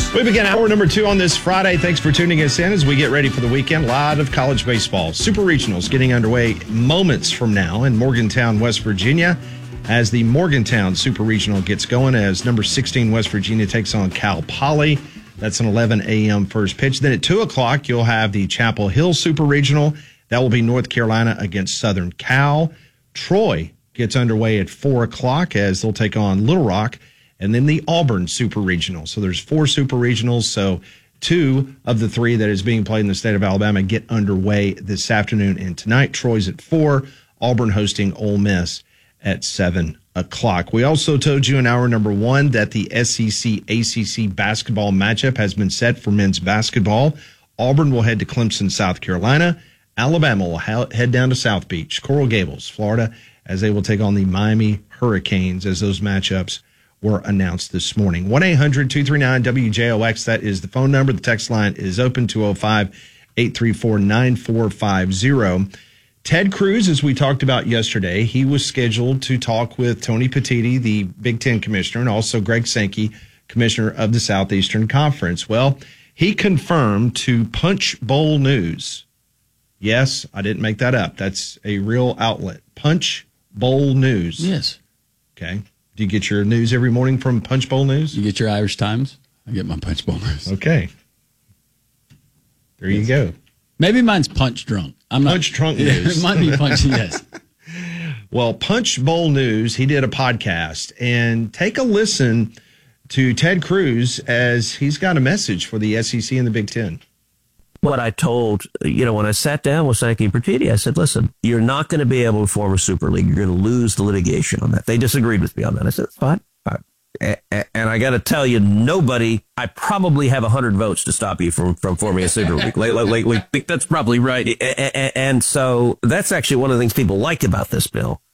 We begin hour number 2 on this Friday. Thanks for tuning us in as we get ready for the weekend. A lot of college baseball. Super Regionals getting underway moments from now in Morgantown, West Virginia, as the Morgantown Super Regional gets going as number 16 West Virginia takes on Cal Poly. That's an 11 a.m. first pitch. Then at 2 o'clock, you'll have the Chapel Hill Super Regional. That will be North Carolina against Southern Cal. Troy gets underway at 4 o'clock as they'll take on Little Rock. And then the Auburn Super Regional. So there's 4 Super Regionals. So 2 of the 3 that is being played in the state of Alabama get underway this afternoon and tonight. Troy's at 4, Auburn hosting Ole Miss at 7 o'clock. We also told you in hour number 1 that the SEC-ACC basketball matchup has been set for men's basketball. Auburn will head to Clemson, South Carolina. Alabama will head down to South Beach, Coral Gables, Florida, as they will take on the Miami Hurricanes as those matchups were announced this morning. 1-800-239-WJOX. That is the phone number. The text line is open, 205-834-9450. Ted Cruz, as we talked about yesterday, he was scheduled to talk with Tony Petitti, the Big Ten commissioner, and also Greg Sankey, commissioner of the Southeastern Conference. Well, he confirmed to Punch Bowl News. Yes, I didn't make that up. That's a real outlet. Punch Bowl News. Yes. Okay. Do you get your news every morning from Punch Bowl News? You get your Irish Times? I get my Punch Bowl News. Okay. There you go. Maybe mine's Punch Drunk. Punch Drunk News. It might be Punch, yes. Well, Punch Bowl News, he did a podcast. And take a listen to Ted Cruz as he's got a message for the SEC and the Big Ten. What I told, when I sat down with Sankey and Petitti, I said, listen, you're not going to be able to form a super league. You're going to lose the litigation on that. They disagreed with me on that. I said, it's fine. And I got to tell you, I probably have 100 votes to stop you from forming a super league. That's probably right. And so that's actually one of the things people like about this bill.